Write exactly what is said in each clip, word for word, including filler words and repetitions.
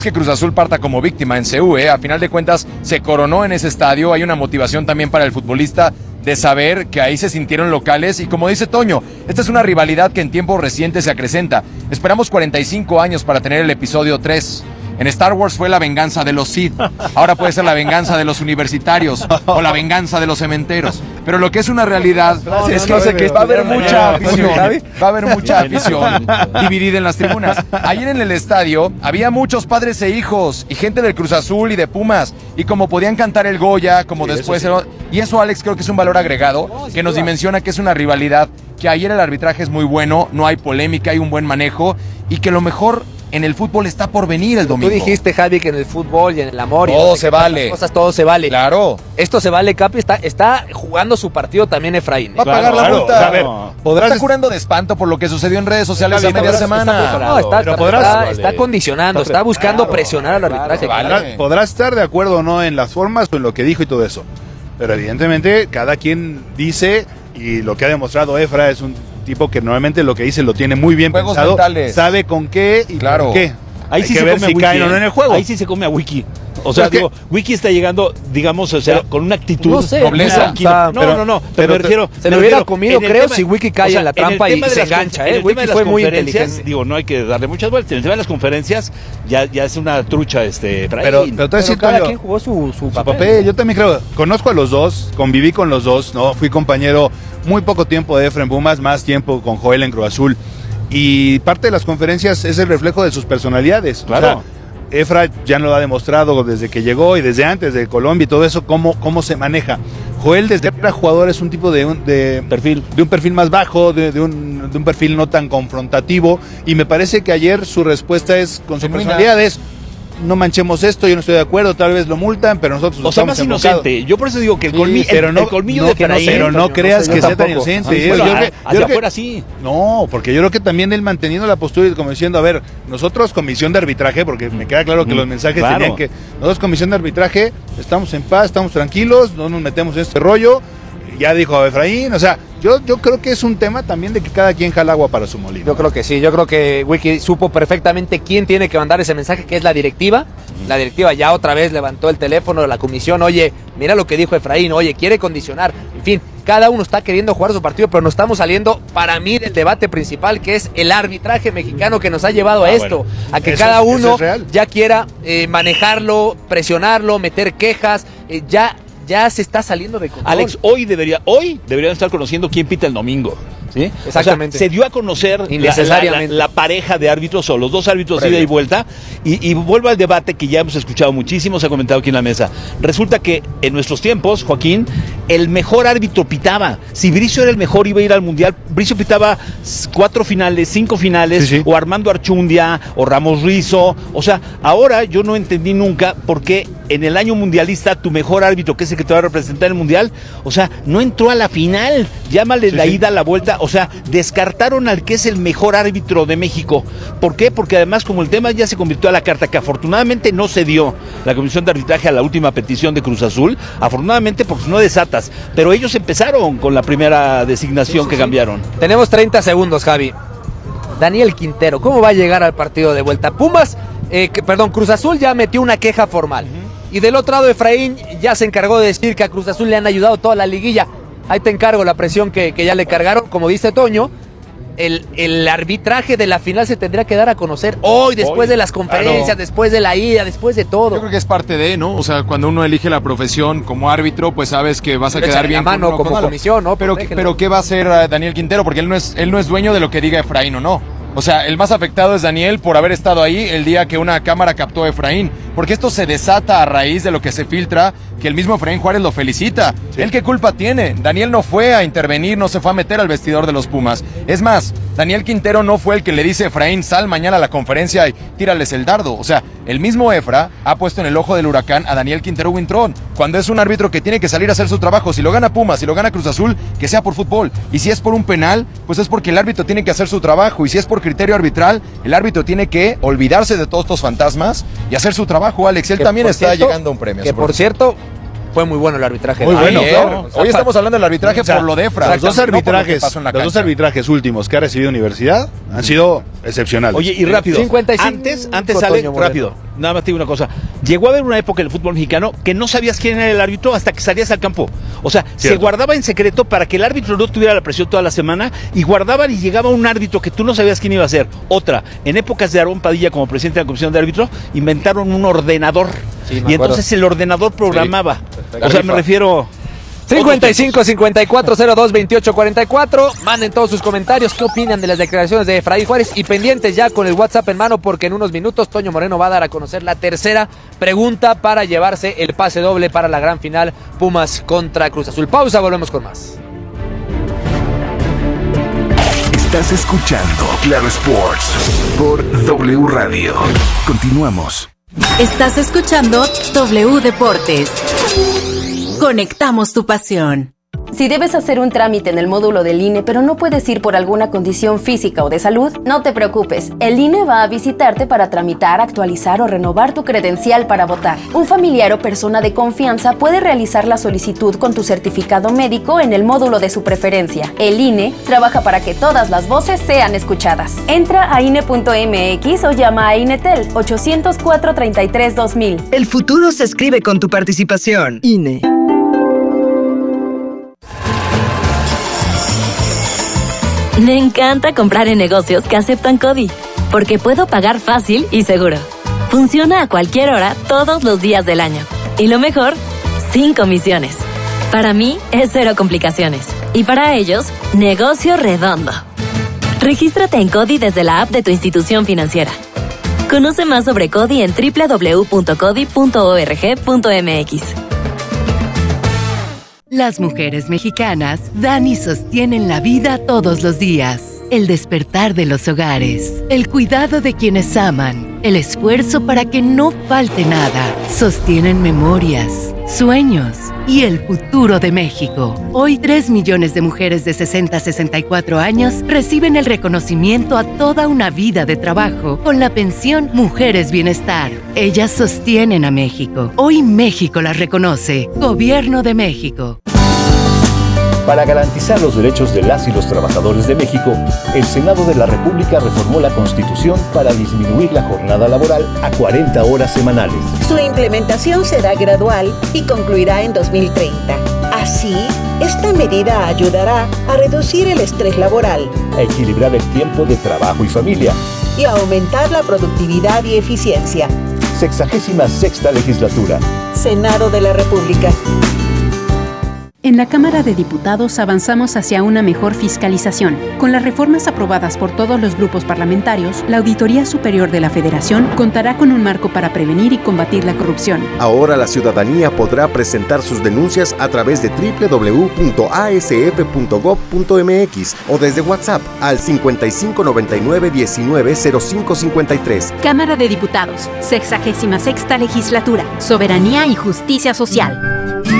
que Cruz Azul parta como víctima en C U, ¿eh? A final de cuentas se coronó en ese estadio, hay una motivación también para el futbolista de saber que ahí se sintieron locales y como dice Toño, esta es una rivalidad que en tiempos recientes se acrecenta. Esperamos cuarenta y cinco años para tener el episodio tres. En Star Wars fue la venganza de los Sith, ahora puede ser la venganza de los universitarios o la venganza de los cementeros. Pero lo que es una realidad no, es que, no, no, que va a haber mucha afición, va a haber mucha afición dividida en las tribunas. Ayer en el estadio había muchos padres e hijos y gente del Cruz Azul y de Pumas y como podían cantar el Goya, como sí, después... Eso sí. Y eso, Alex, creo que es un valor agregado que nos dimensiona que es una rivalidad, que ayer el arbitraje es muy bueno, no hay polémica, hay un buen manejo y que lo mejor... En el fútbol está por venir el domingo. Tú dijiste, Javi, que en el fútbol y en el amor y todo no sé se vale. Cosas, todo se vale. Claro. Esto se vale, Capi. Está, está jugando su partido también Efraín. ¿eh? Va a pagar claro, la multa. Claro. A ver, podrás está curando de espanto por lo que sucedió en redes sociales a media semana. Está, no, está, está, podrás, está, vale. está condicionando, está buscando claro, presionar al arbitraje. Claro, vale. Podrás estar de acuerdo o no en las formas o en lo que dijo y todo eso. Pero evidentemente cada quien dice, y lo que ha demostrado Efra es un tipo que normalmente lo que dice lo tiene muy bien Juegos pensado. Mentales. Sabe con qué y claro. por qué. Ahí Hay sí que se ver come si a Wiki, caen o no en el juego. Ahí sí se come a Wiki. O sea, digo, Wiki está llegando, digamos, o sea, pero, con una actitud no sé, nobleza. No, no, no, no, pero me refiero... Se lo hubiera comido, creo, tema, si Wiki cae o sea, en la trampa en y se engancha, ¿eh? Wiki fue muy inteligente. Digo, no hay que darle muchas vueltas. En el tema de las conferencias, ya, ya es una trucha, este... Pero, pero, pero sí, cada yo, quien jugó su, su, su papel. papel. Yo también creo, conozco a los dos, conviví con los dos, ¿no? Fui compañero muy poco tiempo de Efra en Pumas, más tiempo con Joel en Cruz Azul. Y parte de las conferencias es el reflejo de sus personalidades. Claro. O sea, Efra ya lo ha demostrado desde que llegó y desde antes de Colombia y todo eso, cómo, cómo se maneja. Joel desde que era jugador es un tipo de un, de, perfil. de un perfil más bajo, de, de, un, de un perfil no tan confrontativo y me parece que ayer su respuesta es, con su personalidad es, no manchemos esto, yo no estoy de acuerdo, tal vez lo multan, pero nosotros o sea, más inocente. Yo por eso digo que el, colmi sí, pero el, no, el colmillo no, de Efraín, no, pero no yo creas no sé, que sea tan inocente. Sí, yo, bueno, yo, yo, hacia yo afuera que, sí. No, porque yo creo que también él manteniendo la postura y como diciendo, a ver, nosotros comisión de arbitraje, porque me queda claro que mm, los mensajes claro. tenían que, nosotros comisión de arbitraje, estamos en paz, estamos tranquilos, no nos metemos en este rollo. Ya dijo Efraín, o sea, yo, yo creo que es un tema también de que cada quien jala agua para su molino. Yo creo que sí, yo creo que Wiki supo perfectamente quién tiene que mandar ese mensaje, que es la directiva. La directiva ya otra vez levantó el teléfono de la comisión, oye, mira lo que dijo Efraín, oye, quiere condicionar. En fin, cada uno está queriendo jugar su partido, pero nos estamos saliendo, para mí, del debate principal, que es el arbitraje mexicano que nos ha llevado a ah, esto, bueno, a que cada es, uno ya quiera eh, manejarlo, presionarlo, meter quejas, eh, ya... ya se está saliendo de control. Alex, hoy debería, hoy deberían estar conociendo quién pita el domingo. ¿Sí? Exactamente. O sea, se dio a conocer innecesariamente la, la, la, la pareja de árbitros o los dos árbitros de ida y vuelta y, y vuelvo al debate que ya hemos escuchado muchísimo, se ha comentado aquí en la mesa. Resulta que en nuestros tiempos, Joaquín, el mejor árbitro pitaba. Si Bricio era el mejor, iba a ir al Mundial. Bricio pitaba cuatro finales, cinco finales, sí, sí. o Armando Archundia, o Ramos Rizo. O sea, ahora yo no entendí nunca por qué en el año mundialista tu mejor árbitro, que es el que te va a representar en el Mundial, o sea, no entró a la final. Llámale sí, la sí. ida, la vuelta. O sea, descartaron al que es el mejor árbitro de México. ¿Por qué? Porque además, como el tema ya se convirtió a la carta, que afortunadamente no se dio la comisión de arbitraje a la última petición de Cruz Azul, afortunadamente porque no desatas, pero ellos empezaron con la primera designación sí, sí, que sí. cambiaron. Tenemos treinta segundos, Javi. Daniel Quintero, ¿cómo va a llegar al partido de vuelta? Pumas, eh, que, perdón, Cruz Azul ya metió una queja formal. Uh-huh. Y del otro lado, Efraín ya se encargó de decir que a Cruz Azul le han ayudado toda la liguilla. Ahí te encargo la presión que, que ya le cargaron. Como dice Toño, el, el arbitraje de la final se tendrá que dar a conocer hoy, después hoy, de las conferencias, claro. después de la ida, después de todo. Yo creo que es parte de, ¿no? O sea, cuando uno elige la profesión como árbitro, pues sabes que vas a pero quedar bien la mano con uno, como con comisión, ¿no? Pero, pero ¿qué va a hacer Daniel Quintero? Porque él no es, él no es dueño de lo que diga Efraín o no. O sea, el más afectado es Daniel por haber estado ahí el día que una cámara captó a Efraín. Porque esto se desata a raíz de lo que se filtra, que el mismo Efraín Juárez lo felicita. Sí. ¿Él qué culpa tiene? Daniel no fue a intervenir, no se fue a meter al vestidor de los Pumas. Es más, Daniel Quintero no fue el que le dice a Efraín, sal mañana a la conferencia y tírales el dardo. O sea, el mismo Efra ha puesto en el ojo del huracán a Daniel Quintero Wintrón, cuando es un árbitro que tiene que salir a hacer su trabajo. Si lo gana Pumas, si lo gana Cruz Azul, que sea por fútbol. Y si es por un penal, pues es porque el árbitro tiene que hacer su trabajo. Y si es por criterio arbitral, el árbitro tiene que olvidarse de todos estos fantasmas y hacer su trabajo, Alex. Él que también está cierto, llegando a un premio. Que por cierto, fue muy bueno el arbitraje. Muy de bueno, ayer. claro. Hoy estamos hablando del arbitraje O sea, por lo de Efra. Los dos no por lo que arbitrajes, pasó en la los dos cancha. arbitrajes últimos que ha recibido Universidad han sido excepcionales. Oye, y rápido. cincuenta y cinco, antes, antes sale Toño Moreno. rápido. Nada más te digo una cosa. Llegó a haber una época en el fútbol mexicano que no sabías quién era el árbitro hasta que salías al campo. O sea, se Cierto. guardaba en secreto para que el árbitro no tuviera la presión toda la semana y guardaban y llegaba un árbitro que tú no sabías quién iba a ser. Otra, en épocas de Aarón Padilla como presidente de la Comisión de Árbitros, inventaron un ordenador. Sí, me y acuerdo. entonces el ordenador programaba. perfecto. O sea, me Rifa. refiero... cincuenta y cinco, cincuenta y cuatro, cero dos, veintiocho, cuarenta y cuatro. Manden todos sus comentarios. ¿Qué opinan de las declaraciones de Efraín Juárez? Y pendientes ya con el WhatsApp en mano, porque en unos minutos Toño Moreno va a dar a conocer la tercera pregunta para llevarse el pase doble para la gran final Pumas contra Cruz Azul. Pausa, volvemos con más. Estás escuchando Claro Sports por W Radio. Continuamos. Estás escuchando W Deportes. Conectamos tu pasión. Si debes hacer un trámite en el módulo del I N E, pero no puedes ir por alguna condición física o de salud, no te preocupes. El I N E va a visitarte para tramitar, actualizar o renovar tu credencial para votar. Un familiar o persona de confianza puede realizar la solicitud con tu certificado médico en el módulo de su preferencia. El I N E trabaja para que todas las voces sean escuchadas. Entra a I N E punto M X o llama a INETEL ochocientos cuatro, treinta y tres, dos mil. El futuro se escribe con tu participación. I N E. Me encanta comprar en negocios que aceptan CODI, porque puedo pagar fácil y seguro. Funciona a cualquier hora, todos los días del año. Y lo mejor, sin comisiones. Para mí, es cero complicaciones. Y para ellos, negocio redondo. Regístrate en CODI desde la app de tu institución financiera. Conoce más sobre CODI en doble u doble u doble u punto codi punto org punto m x. Las mujeres mexicanas dan y sostienen la vida todos los días. El despertar de los hogares, el cuidado de quienes aman, el esfuerzo para que no falte nada. Sostienen memorias, sueños y el futuro de México. Hoy, tres millones de mujeres de sesenta a sesenta y cuatro años reciben el reconocimiento a toda una vida de trabajo con la pensión Mujeres Bienestar. Ellas sostienen a México. Hoy México las reconoce. Gobierno de México. Para garantizar los derechos de las y los trabajadores de México, el Senado de la República reformó la Constitución para disminuir la jornada laboral a cuarenta horas semanales. Su implementación será gradual y concluirá en dos mil treinta. Así, esta medida ayudará a reducir el estrés laboral, a equilibrar el tiempo de trabajo y familia y a aumentar la productividad y eficiencia. Sexagésima sexta legislatura. Senado de la República. En la Cámara de Diputados avanzamos hacia una mejor fiscalización. Con las reformas aprobadas por todos los grupos parlamentarios, la Auditoría Superior de la Federación contará con un marco para prevenir y combatir la corrupción. Ahora la ciudadanía podrá presentar sus denuncias a través de doble u doble u doble u punto a s f punto gob punto m x o desde WhatsApp al cincuenta y cinco noventa y nueve diecinueve cero cinco cincuenta y tres. Cámara de Diputados, sexagésima sexta legislatura, soberanía y justicia social.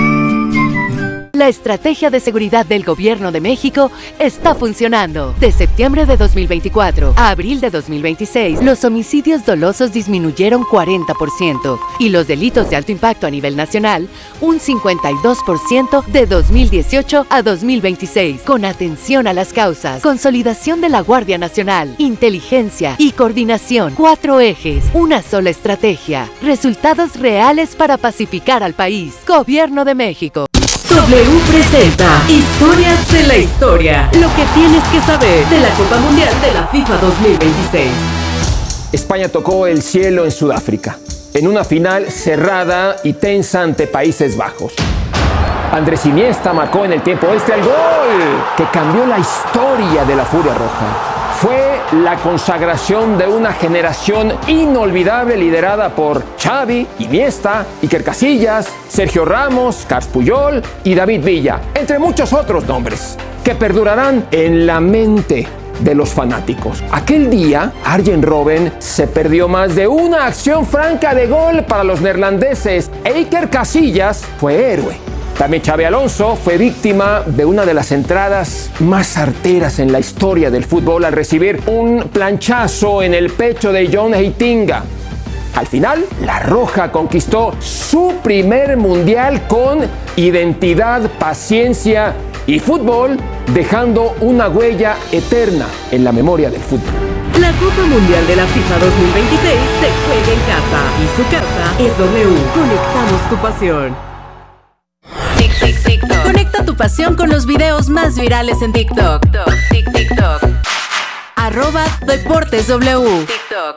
La estrategia de seguridad del Gobierno de México está funcionando. De septiembre de dos mil veinticuatro a abril de dos mil veintiséis, los homicidios dolosos disminuyeron cuarenta por ciento y los delitos de alto impacto a nivel nacional un cincuenta y dos por ciento de dos mil dieciocho a dos mil veintiséis. Con atención a las causas, consolidación de la Guardia Nacional, inteligencia y coordinación. Cuatro ejes, una sola estrategia. Resultados reales para pacificar al país. Gobierno de México. W presenta Historias de la Historia. Lo que tienes que saber de la Copa Mundial de la FIFA dos mil veintiséis. España tocó el cielo en Sudáfrica, en una final cerrada y tensa ante Países Bajos. Andrés Iniesta marcó en el tiempo extra el gol que cambió la historia de la Furia Roja. Fue la consagración de una generación inolvidable liderada por Xavi, Iniesta, Iker Casillas, Sergio Ramos, Carles Puyol y David Villa, entre muchos otros nombres, que perdurarán en la mente de los fanáticos. Aquel día, Arjen Robben se perdió más de una acción franca de gol para los neerlandeses e Iker Casillas fue héroe. También Xabi Alonso fue víctima de una de las entradas más arteras en la historia del fútbol al recibir un planchazo en el pecho de John Heitinga. Al final, la Roja conquistó su primer mundial con identidad, paciencia y fútbol, dejando una huella eterna en la memoria del fútbol. La Copa Mundial de la FIFA dos mil veintiséis se juega en casa y su casa es W. Conectamos tu pasión. Tic, tic, TikTok. Conecta tu pasión con los videos más virales en TikTok. TikTok. TikTok. Arroba Deportes W. TikTok.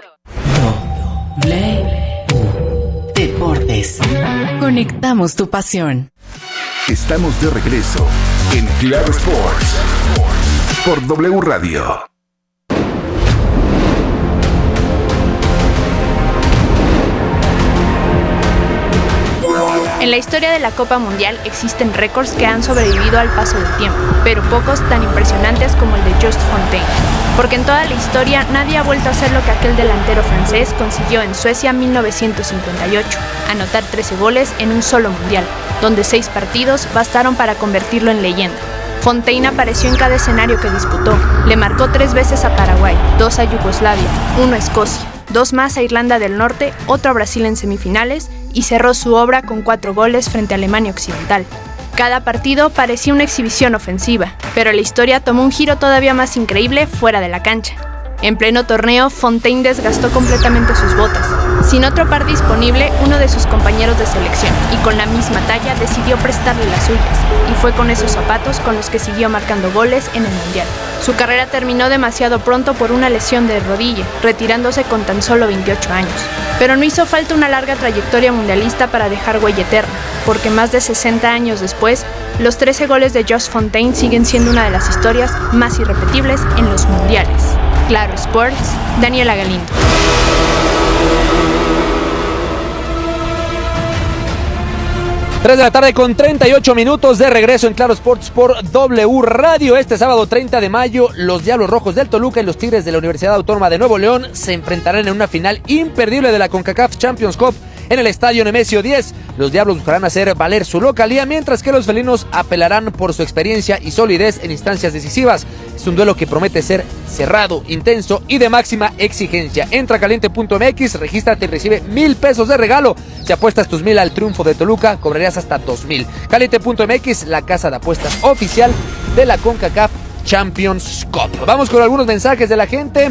W. Deportes. Conectamos tu pasión. Estamos de regreso en Claro Sports por W Radio. En la historia de la Copa Mundial existen récords que han sobrevivido al paso del tiempo, pero pocos tan impresionantes como el de Just Fontaine, porque en toda la historia nadie ha vuelto a hacer lo que aquel delantero francés consiguió en Suecia mil novecientos cincuenta y ocho, anotar trece goles en un solo mundial, donde seis partidos bastaron para convertirlo en leyenda. Fontaine apareció en cada escenario que disputó, le marcó tres veces a Paraguay, dos a Yugoslavia, uno a Escocia, dos más a Irlanda del Norte, otro a Brasil en semifinales, y cerró su obra con cuatro goles frente a Alemania Occidental. Cada partido parecía una exhibición ofensiva, pero la historia tomó un giro todavía más increíble fuera de la cancha. En pleno torneo, Fontaine desgastó completamente sus botas. Sin otro par disponible, uno de sus compañeros de selección, y con la misma talla, decidió prestarle las suyas, y fue con esos zapatos con los que siguió marcando goles en el Mundial. Su carrera terminó demasiado pronto por una lesión de rodilla, retirándose con tan solo veintiocho años. Pero no hizo falta una larga trayectoria mundialista para dejar huella eterna, porque más de sesenta años después, los trece goles de Just Fontaine siguen siendo una de las historias más irrepetibles en los mundiales. Claro Sports, Daniela Galindo. tres de la tarde con treinta y ocho minutos de regreso en Claro Sports por W Radio. Este sábado treinta de mayo, los Diablos Rojos del Toluca y los Tigres de la Universidad Autónoma de Nuevo León se enfrentarán en una final imperdible de la CONCACAF Champions Cup en el Estadio Nemesio diez. Los Diablos buscarán hacer valer su localía, mientras que los felinos apelarán por su experiencia y solidez en instancias decisivas. Es un duelo que promete ser cerrado, intenso y de máxima exigencia. Entra a caliente punto m x, regístrate y recibe mil pesos de regalo. Si apuestas tus mil al triunfo de Toluca, cobrarías hasta dos mil. caliente punto m x, la casa de apuestas oficial de la CONCACAF Champions Cup. Vamos con algunos mensajes de la gente.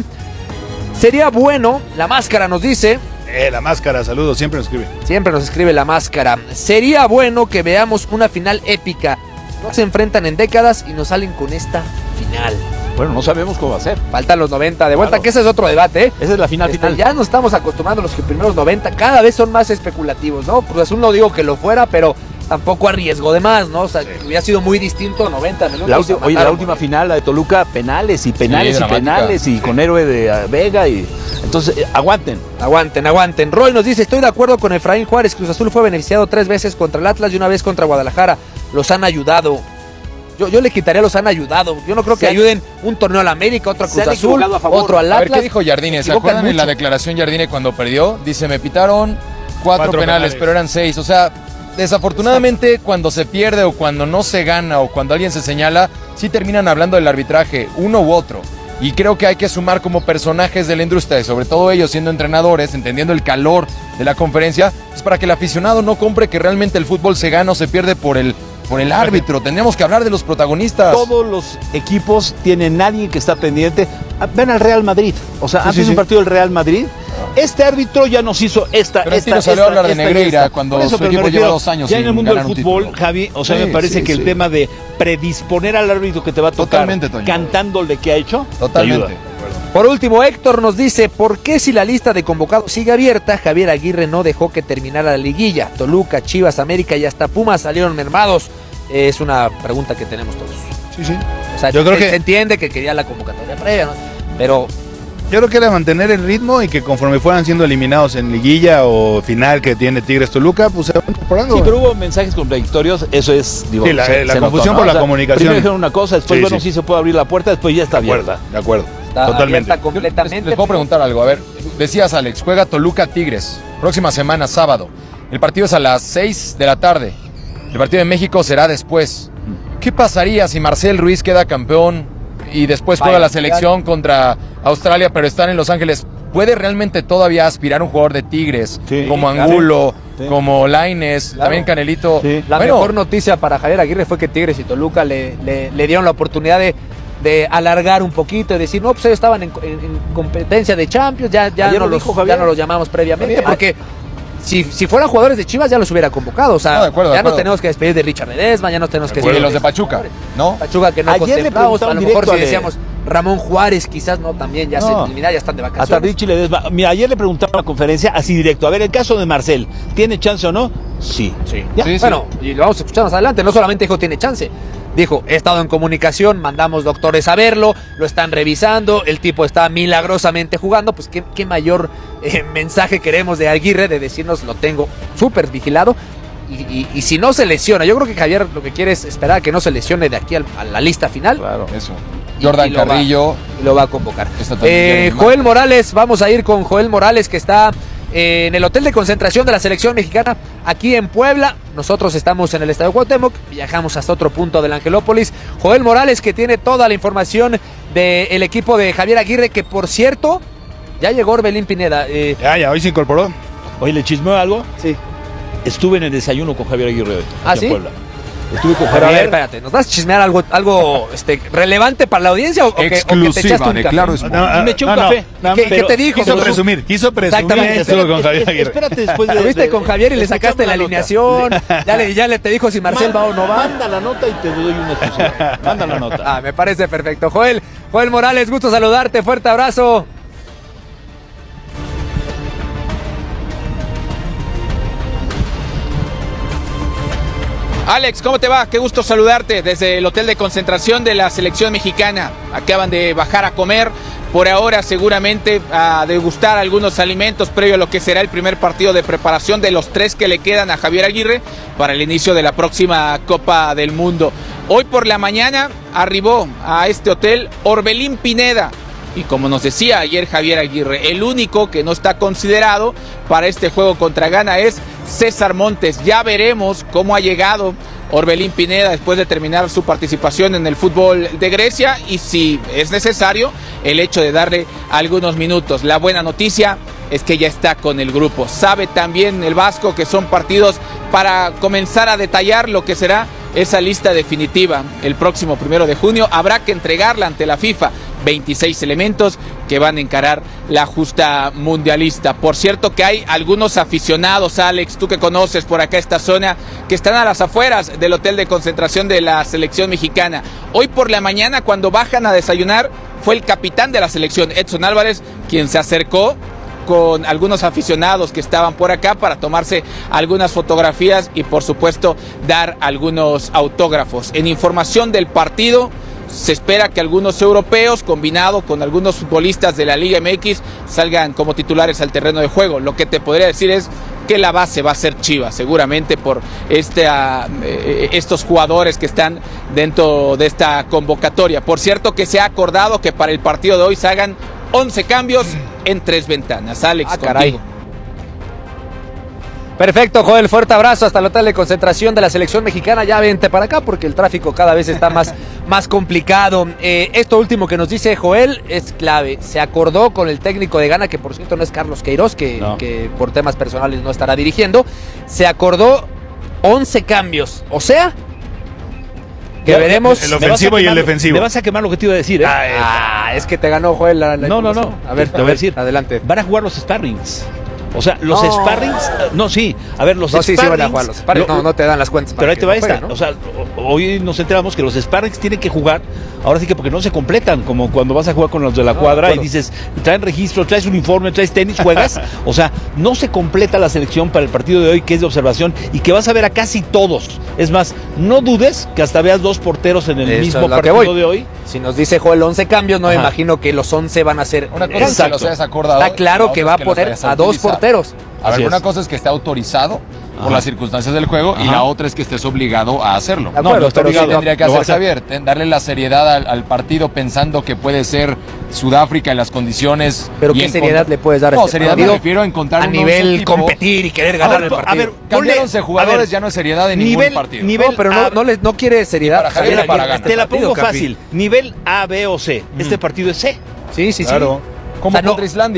Sería bueno, la máscara nos dice... Eh, la máscara, saludos, siempre nos escribe. Siempre nos escribe la máscara. Sería bueno que veamos una final épica. No se enfrentan en décadas y nos salen con esta final. Bueno, no sabemos cómo va a ser. Faltan los noventa de vuelta, claro, que ese es otro debate, ¿eh? Esa es la final este, final. Ya nos estamos acostumbrando a los que primeros noventa cada vez son más especulativos, ¿no? Cruz Azul no digo que lo fuera, pero tampoco arriesgo de más, ¿no? O sea, sí, hubiera sido muy distinto noventa minutos. La ulti- oye, la última final, la de Toluca, penales y penales sí, y penales y sí, con héroe de Vega y... Entonces, eh, aguanten. Aguanten, aguanten. Roy nos dice, estoy de acuerdo con Efraín Juárez. Cruz Azul fue beneficiado tres veces contra el Atlas y una vez contra Guadalajara. Los han ayudado. Yo, yo le quitaría los han ayudado. Yo no creo que ayuden un torneo al América, otro a Cruz Azul, otro al Atlas. A ver, ¿qué dijo Jardine? ¿Se acuerdan en la declaración Jardine cuando perdió? Dice, me pitaron cuatro, cuatro penales, penales, pero eran seis. O sea, desafortunadamente cuando se pierde o cuando no se gana o cuando alguien se señala, sí terminan hablando del arbitraje, uno u otro. Y creo que hay que sumar como personajes de la industria, y sobre todo ellos siendo entrenadores, entendiendo el calor de la conferencia, pues para que el aficionado no compre que realmente el fútbol se gana o se pierde por el, por el árbitro. Tendríamos que hablar de los protagonistas. Todos los equipos tienen nadie que está pendiente. Ven al Real Madrid. O sea, sí, antes sí, sí. un partido del Real Madrid, este árbitro ya nos hizo esta, pero esta, no esta, salió a hablar de esta, Negreira esta. cuando eso, su equipo lleva dos años ya sin en el mundo del ganar fútbol, Javi, o sea, sí, me parece sí, que sí. el tema de predisponer al árbitro que te va a tocar Totalmente, Toño. cantándole que ha hecho, totalmente. Por último, Héctor nos dice, ¿por qué si la lista de convocados sigue abierta, Javier Aguirre no dejó que terminara la liguilla? Toluca, Chivas, América y hasta Pumas salieron mermados. Es una pregunta que tenemos todos. Sí, sí. O sea, yo se, creo que se entiende que quería la convocatoria previa, ¿no? Pero yo creo que era mantener el ritmo y que conforme fueran siendo eliminados en liguilla o final que tiene Tigres Toluca, pues se van incorporando. Sí, pero hubo mensajes contradictorios, eso es, digo, sí, la, se, la se confusión notó, por ¿no? la o sea, comunicación. Primero dijeron una cosa, después, sí, bueno, sí. sí se puede abrir la puerta, después ya está de acuerdo, abierta. De acuerdo, está totalmente. completamente. Les, les puedo preguntar algo, a ver, decías Alex, juega Toluca Tigres, próxima semana, sábado. El partido es a las seis de la tarde. El partido de México será después. ¿Qué pasaría si Marcel Ruiz queda campeón y después juega Vaya, la selección ya. contra Australia, pero están en Los Ángeles? ¿puede realmente todavía aspirar un jugador de Tigres Sí, como claro. Angulo, Sí. como Lainez, Claro. también Canelito? La Bueno, mejor noticia para Javier Aguirre fue que Tigres y Toluca le, le, le dieron la oportunidad de, de alargar un poquito y decir, no, pues ellos estaban en, en- en competencia de Champions, ya, ya, Ayer no lo los, dijo Javier. ya no los llamamos previamente, Javier. porque si, si fueran jugadores de Chivas ya los hubiera convocado, o sea, No, de acuerdo, de ya nos acuerdo. tenemos que despedir de Richard Ledesma, ya nos tenemos que y de despedir los de Pachuca, ¿no? Pachuca que no Ayer le contemplamos, a preguntaron lo mejor directo si a- decíamos Ramón Juárez, quizás no, también ya No. se elimina, ya están de vacaciones. Hasta Richie Ledesma. Mira, ayer le preguntaron en la conferencia así directo. A ver, el caso de Marcel, ¿tiene chance o no? Sí. Sí. ¿Ya? Sí, bueno, y lo vamos a escuchar más adelante. No solamente dijo tiene chance. Dijo, he estado en comunicación, mandamos doctores a verlo, lo están revisando, el tipo está milagrosamente jugando. Pues qué, qué mayor eh, mensaje queremos de Aguirre de decirnos lo tengo súper vigilado. Y, y- y si no se lesiona, yo creo que Javier lo que quiere es esperar a que no se lesione de aquí al- a la lista final. Claro, eso. Jordan y lo va- Carrillo. y lo va a convocar. Está también Eh, Jeremy Joel Martin. Morales, vamos a ir con Joel Morales que está eh, en el hotel de concentración de la selección mexicana aquí en Puebla. Nosotros estamos en el Estadio Cuauhtémoc, viajamos hasta otro punto del Angelópolis. Joel Morales que tiene toda la información del equipo de Javier Aguirre, que por cierto, ya llegó Orbelín Pineda. Eh, Ya, ya, hoy se incorporó. Oye, ¿le chismeó algo? Sí. Estuve en el desayuno con Javier Aguirre. ¿Ah, aquí en sí? Puebla. Estuve con pero a ver, Javier. espérate, ¿nos vas a chismear algo, algo este, relevante para la audiencia o, o que, o que te Exclusiva echaste un de café? Claro Sport. No, Y me eché un no, no, café. no, ¿Qué- qué pero te dijo? Quiso Pero- presumir, quiso presumir Exactamente. que estuvo con Javier Aguirre. Espérate después de. Lo viste de- con Javier y le de sacaste la escuchar alineación. nota. Ya le, ya le te dijo si Marcel va o no va. Manda la nota y te doy una exclusiva. Manda la nota. Ah, me parece perfecto. Joel, Joel Morales, gusto saludarte. Fuerte abrazo. Alex, ¿cómo te va? Qué gusto saludarte desde el hotel de concentración de la selección mexicana. Acaban de bajar a comer, por ahora seguramente a degustar algunos alimentos previo a lo que será el primer partido de preparación de los tres que le quedan a Javier Aguirre para el inicio de la próxima Copa del Mundo. Hoy por la mañana arribó a este hotel Orbelín Pineda. Y como nos decía ayer Javier Aguirre, el único que no está considerado para este juego contra Ghana es César Montes. Ya veremos cómo ha llegado Orbelín Pineda después de terminar su participación en el fútbol de Grecia y si es necesario el hecho de darle algunos minutos. La buena noticia es que ya está con el grupo. Sabe también el Vasco que son partidos para comenzar a detallar lo que será esa lista definitiva. El próximo primero de junio habrá que entregarla ante la FIFA. veintiséis elementos que van a encarar la justa mundialista. Por cierto que hay algunos aficionados, Alex, tú que conoces por acá esta zona, que están a las afueras del hotel de concentración de la selección mexicana. Hoy por la mañana cuando bajan a desayunar fue el capitán de la selección, Edson Álvarez, quien se acercó con algunos aficionados que estaban por acá para tomarse algunas fotografías y por supuesto dar algunos autógrafos. En información del partido, se espera que algunos europeos, combinado con algunos futbolistas de la Liga M X, salgan como titulares al terreno de juego. Lo que te podría decir es que la base va a ser Chivas, seguramente por este, uh, eh, estos jugadores que están dentro de esta convocatoria. Por cierto que se ha acordado que para el partido de hoy se hagan once cambios en tres ventanas. Alex, Ah, contigo. caray. Perfecto, Joel, fuerte abrazo hasta el hotel de concentración de la selección mexicana. Ya vente para acá porque el tráfico cada vez está más, más complicado. Eh, esto último que nos dice Joel es clave. Se acordó con el técnico de Ghana, que por cierto no es Carlos Queiroz, que, No. que por temas personales no estará dirigiendo. Se acordó once cambios. O sea, que Ya, veremos. el ofensivo y el defensivo. Me vas a quemar lo que te iba a decir, ¿eh? Ah, es que te ganó Joel la, la No, no, no. información. A ver, te voy a decir. adelante. Van a jugar los sparrings. O sea, los No. sparrings. eh, No, sí. A ver, los No, sí, sparrings. sí van a jugar los sparrings. lo- No, no te dan las cuentas. Pero para ahí que te va no esta. jueguen, ¿no? O sea, o- hoy nos enteramos que los sparrings tienen que jugar. Ahora sí que porque no se completan, como cuando vas a jugar con los de la No, cuadra de y acuerdo. dices, traen registro, traes uniforme, traes tenis, juegas. O sea, no se completa la selección para el partido de hoy, que es de observación, y que vas a ver a casi todos. Es más, no dudes que hasta veas dos porteros en el Eso mismo es lo que partido voy. de hoy. Si nos dice Joel once cambios, no me Ajá. imagino que los once van a ser. Una cosa es que los hayas acordado. Está claro y la que otra va es a los poner vayas a dos utilizar. porteros. A ver, Así una es. cosa es que esté autorizado por Ajá. las circunstancias del juego y Ajá. la otra es que estés obligado a hacerlo. De acuerdo, no, pero pero sí, sí tendría que lo hacer vas a- Javier, ten- darle la seriedad al, al partido pensando que puede ser Sudáfrica en las condiciones. Pero y ¿qué en seriedad con- le puedes dar a No, este seriedad partido? me refiero a encontrar A un nivel once tipo- competir y querer ganar el partido. A ver, Cambiáronse ponle- jugadores, a ver, ya no es seriedad en nivel- ningún partido. nivel- No, pero no, A- no, le- no quiere seriedad. para Javier Javier y para Aguirre en Gana. este Te la partido, pongo Capi. fácil. Nivel A, B o C. Este partido es C. Sí, sí, Claro. sí. Como O sea, no- contra Islandia.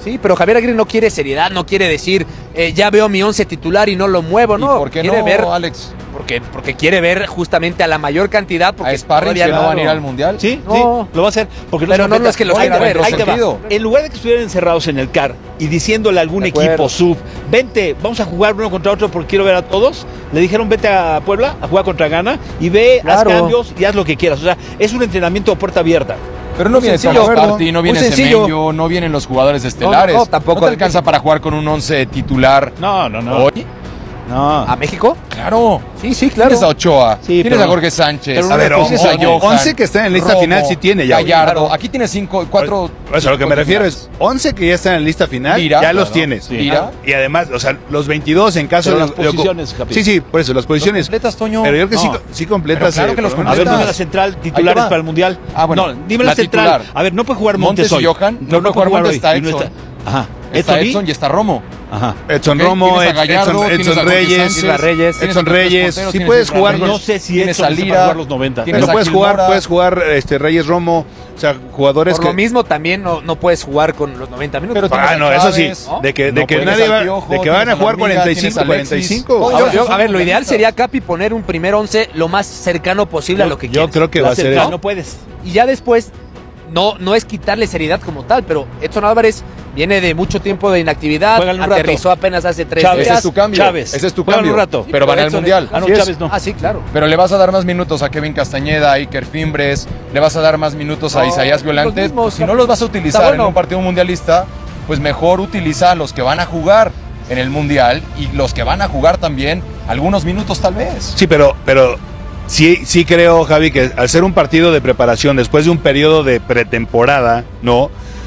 Sí, pero Javier Aguirre no quiere seriedad, no quiere decir, eh, ya veo mi once titular y no lo muevo, ¿no? ¿Y por qué quiere no, ver, Alex? Porque, porque quiere ver justamente a la mayor cantidad. Porque ¿A sparring que no van a ir al Mundial? Sí, No. sí, lo va a hacer. Porque Pero no, no es que lo Ahí quiera te va, ver, ahí te va. sentido. En lugar de que estuvieran encerrados en el C A R y diciéndole a algún De acuerdo. equipo sub, vente, vamos a jugar uno contra otro porque quiero ver a todos, le dijeron vete a Puebla a jugar contra Ghana y ve, Claro. haz cambios y haz lo que quieras. O sea, es un entrenamiento a puerta abierta. Pero no Muy viene sencillo, Thomas Partey, no muy viene sencillo. Semenyo, no vienen los jugadores estelares. No, no, tampoco. ¿No te alcanza para jugar con un once titular No, no, no. hoy? No. ¿A México? Claro. Sí, sí, claro. Tienes a Ochoa, Sí, tienes pero a no. Jorge Sánchez, Pero A ver, Una tienes a cosa, Johan, once que está en la lista Romo, final sí tiene ya. Gallardo. Claro. Aquí tienes cinco, cuatro. Por eso a lo que cinco me refiero titulares. es once que ya están en la lista final, Mira, ya los claro. tienes. Sí. Mira. Y además, o sea, los veintidós en caso Pero de las posiciones, Japi. Sí, sí, por eso, las posiciones. completas, Toño? Pero yo creo que No. sí, sí completas. Pero claro eh, que los por lo A ver, menos dime la completas. central, Ahí te titulares va. para el Mundial. Ah, bueno, No, dime la, la central. titular. A ver, no puede jugar Montes, Montes y hoy. Johan, no puede jugar hoy. Montes, está Y no Edson. Ajá. Está Edson y- Edson y está Romo. Ajá. Edson Ok, Romo, tienes a Ed- Gallardo, Edson, tienes Edson a Jorge Reyes, Sánchez, Isla Reyes, tienes Edson a tres Reyes. porteros, Sí tienes puedes a jugar Reyes, No sé si tienes Edson a se va a Lira, jugar los noventa. tienes Pero a puedes Gil jugar, Mora. puedes jugar este Reyes Romo, o sea, jugadores Por que lo mismo también no, no puedes jugar con los noventa minutos. Pero tienes Ah, a no, eso sí, Chávez, de que, de no que puedes nadie al va, Piojo, de que van a tienes jugar Hormiga, cuarenta y tienes cinco, a cuarenta y Alexis. cinco. Oye, A ver, esos yo- son a ver, lo ideal futbolistas. sería, Capi, poner un primer once lo más cercano posible a lo que Yo quieres. creo que La va a ser central eso. no puedes. Y ya después, no, no es quitarle seriedad como tal, pero Edson Álvarez viene de mucho tiempo de inactividad, Juégale un rato. aterrizó apenas hace tres Chávez. Ese días. es tu cambio. Chávez. Ese es tu Juegan un cambio. rato. Pero van al Edson- Mundial. Ah, no, Así es. Chávez no. Ah, sí, claro. Pero le vas a dar más minutos a Kevin Castañeda, a Iker Fimbres, le vas a dar más minutos a No, Isaías Violante. los mismos, Si no los vas a utilizar está bueno. en un partido mundialista, pues mejor utiliza a los que van a jugar en el Mundial y los que van a jugar también algunos minutos tal vez. Sí, pero, pero sí, sí creo, Javi, que al ser un partido de preparación después de un periodo de pretemporada, ¿no?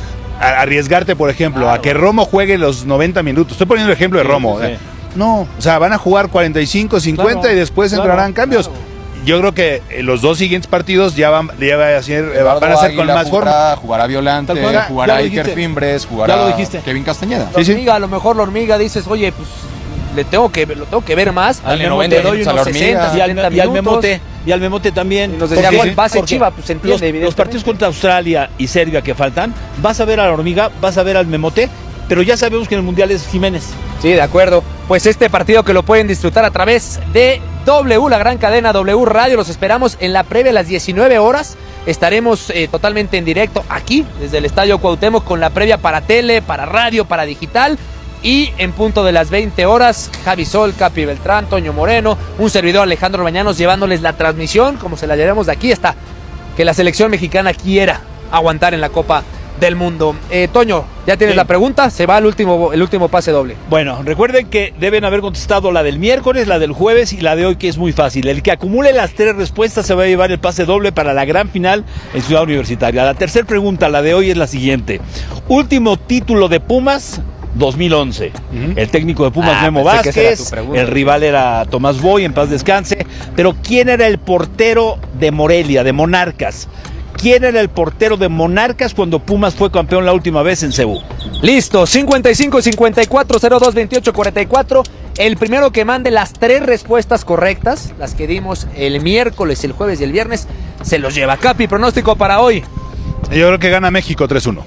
A- arriesgarte, por ejemplo, a que Romo juegue los noventa minutos. Estoy poniendo el ejemplo de Sí, Romo. sí, ¿eh? sí. No, o sea, van a jugar cuarenta y cinco, cincuenta Claro, y después claro, entrarán cambios. Yo creo que eh, los dos siguientes partidos ya van, ya va a ser, eh, van a ser con Águila más forma. jugará, jugará Violante, Tal cual. jugará Ya lo Iker dijiste. Fimbres, jugará Ya lo dijiste. Kevin Castañeda. La hormiga, a lo mejor la hormiga dices, oye, pues le tengo que, lo tengo que ver más. Dale Al noventa te doy minutos a la unos hormiga. sesenta, Y al, setenta y al minutos. Memote, y al Memote también. Y nos decía, Porque- ¿cuál va a ser porque Chiva? Pues se entiende, los, los evidentemente. partidos contra Australia y Serbia que faltan, vas a ver a la hormiga, vas a ver al Memote, pero ya sabemos que en el Mundial es Jiménez. Sí, de acuerdo. Pues este partido que lo pueden disfrutar a través de W, la gran cadena W Radio. Los esperamos en la previa a las diecinueve horas. Estaremos eh, totalmente en directo aquí, desde el Estadio Cuauhtémoc, con la previa para tele, para radio, para digital. Y en punto de las veinte horas, Javi Sol, Capi Beltrán, Toño Moreno, un servidor Alejandro Bañanos llevándoles la transmisión, como se la llevamos de aquí, hasta que la selección mexicana quiera aguantar en la Copa del Mundo. Eh, Toño, ya tienes Sí. la pregunta, se va el último, el último pase doble. Bueno, recuerden que deben haber contestado la del miércoles, la del jueves y la de hoy, que es muy fácil. El que acumule las tres respuestas se va a llevar el pase doble para la gran final en Ciudad Universitaria. La tercera pregunta, la de hoy, es la siguiente. Último título de Pumas, dos mil once. Ujú. El técnico de Pumas, Ah, Memo pensé que esa era tu Vázquez. pregunta. El rival era Tomás Boy, en paz descanse. Pero ¿quién era el portero de Morelia, de Monarcas? ¿Quién era el portero de Monarcas cuando Pumas fue campeón la última vez en Cebú? Listo, cincuenta y cinco cincuenta y cuatro cero dos veintiocho cuarenta y cuatro. El primero que mande las tres respuestas correctas, las que dimos el miércoles, el jueves y el viernes, se los lleva. Capi, pronóstico para hoy. Yo creo que gana México tres uno.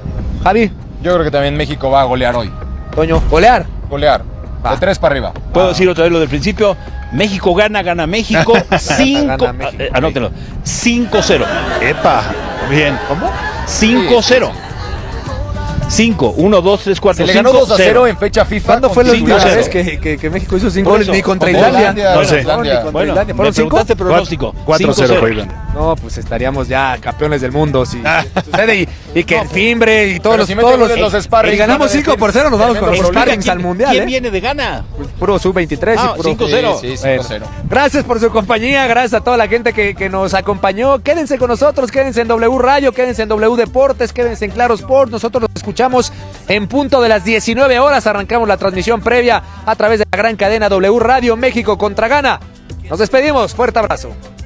Javi, Yo creo que también México va a golear hoy. Toño, golear. Golear. Va. De tres para arriba. Puedo decir otra vez lo del principio. México gana, gana México. cinco, Gana México. eh, anótenlo. cinco cero. Epa, bien. ¿Cómo? cinco cero. cinco, uno, dos, tres, cuatro, Se le cinco, ganó dos a cero en fecha FIFA. ¿Cuándo fue la con última cinco vez cero. que, que- que México hizo cinco Por goles? eso, Ni contra contra Islandia. Islandia, No sé. No, ni contra Bueno, Islandia. me ¿Fueron cinco? preguntaste pronóstico. cuatro cero cinco fue Irlanda. No, pues estaríamos ya campeones del mundo si sucede y, y que el Fimbre y todos Pero los, si mete todos goles los, los sparrings, y ganamos van a decir, cinco por cero, nos vamos con los tremendo problema. sparrings al mundial, ¿Quién ¿eh? viene de gana? Pues puro sub veintitrés Ah, y puro cinco cero. Sí, sí, Bueno. cinco cero. Gracias por su compañía, gracias a toda la gente que, que nos acompañó. Quédense con nosotros, quédense en W Radio, quédense en W Deportes, quédense en Claro Sport. Nosotros los escuchamos en punto de las diecinueve horas. Arrancamos la transmisión previa a través de la gran cadena W Radio México contra Ghana. Nos despedimos, fuerte abrazo.